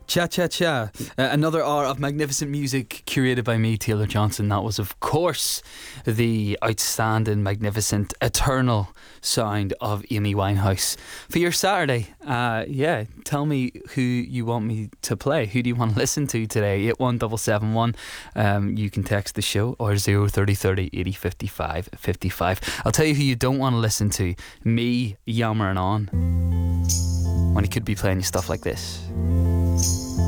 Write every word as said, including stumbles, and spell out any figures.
Cha Cha Cha, uh, another hour of magnificent music curated by me, Taylor Johnson. That was, of course, the outstanding, magnificent, eternal sound of Amy Winehouse. For your Saturday, uh, yeah, tell me who you want me to play. Who do you want to listen to today? eight one seven seven one. Um, you can text the show or zero thirty thirty eighty fifty-five fifty-five. I'll tell you who you don't want to listen to. Me yammering on when he could be playing you stuff like this.